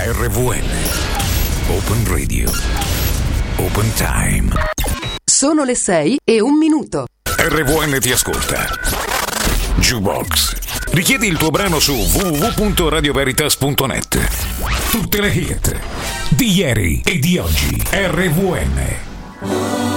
RVN. Open Radio. Open Time. Sono le 6:01. RVN ti ascolta. Jukebox. Richiedi il tuo brano su www.radioveritas.net. Tutte le hit di ieri e di oggi. RVN.